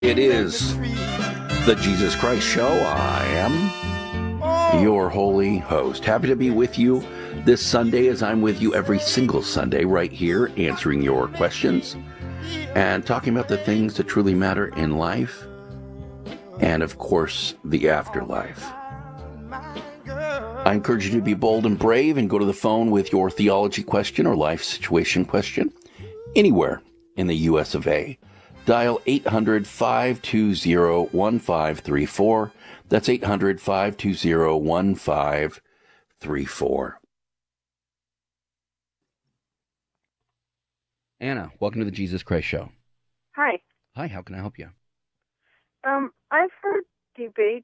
It is the Jesus Christ Show. I am your holy host. Happy to be with you this Sunday, as I'm with you every single Sunday right here, answering your questions and talking about the things that truly matter in life and, of course, the afterlife. I encourage you to be bold and brave and go to the phone with your theology question or life situation question anywhere in the U.S. of A. Dial 800-520-1534. That's 800-520-1534. Anna, welcome to the Jesus Christ Show. Hi. Hi, how can I help you? I've heard debate,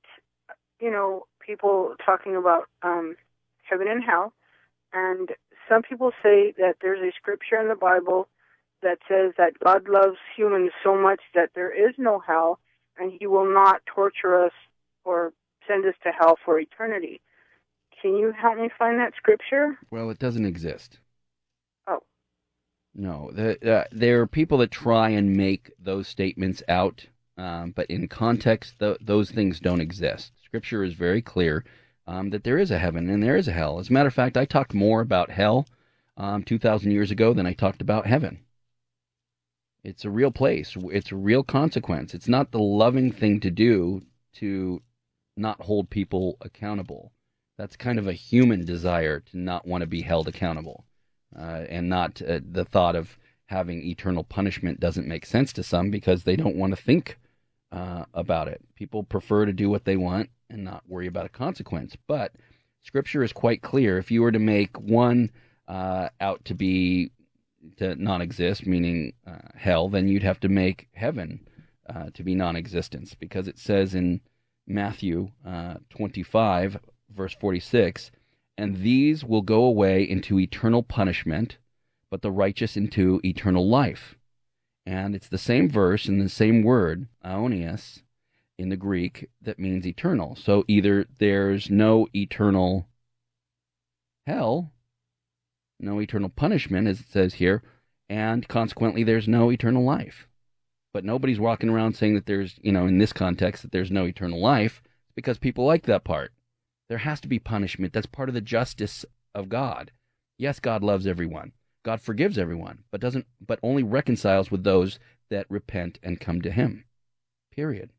people talking about heaven and hell, and some people say that there's a scripture in the Bible that says that God loves humans so much that there is no hell, and he will not torture us or send us to hell for eternity. Can you help me find that scripture? Well, it doesn't exist. Oh. No, there are people that try and make those statements out, but in context, those things don't exist. Scripture is very clear that there is a heaven and there is a hell. As a matter of fact, I talked more about hell 2,000 years ago than I talked about heaven. It's a real place. It's a real consequence. It's not the loving thing to do to not hold people accountable. That's kind of a human desire to not want to be held accountable. And not the thought of having eternal punishment doesn't make sense to some because they don't want to think about it. People prefer to do what they want and not worry about a consequence. But Scripture is quite clear. If you were to make one out to not exist, meaning hell, then you'd have to make heaven to be non-existence, because it says in Matthew 25, verse 46, "And these will go away into eternal punishment, but the righteous into eternal life." And it's the same verse and the same word, aionios, in the Greek, that means eternal. So either there's no eternal hell, no eternal punishment, as it says here, and consequently there's no eternal life. But nobody's walking around saying that there's, in this context, that there's no eternal life, because people like that part. There has to be punishment. That's part of the justice of God. Yes, God loves everyone. God forgives everyone, but only reconciles with those that repent and come to him. Period.